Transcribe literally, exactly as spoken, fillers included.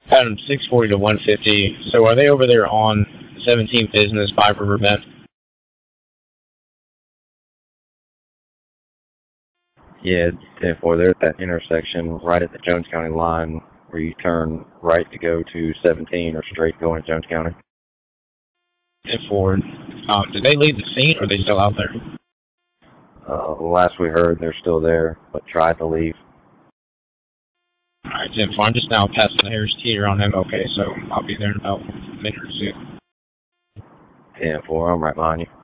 Um, six forty to one fifty. So are they over there on seventeenth Business, Five River Bend? Yeah, ten four. They're at that intersection right at the Jones County line where you turn right to go to seventeen or straight going to Jones County. ten four. Um, did they leave the scene or are they still out there? Uh, last we heard, they're still there, but tried to leave. All right, ten four. I'm just now passing the Harris Teeter on M L K, so I'll be there in about a minute or two. ten four, I'm right behind you.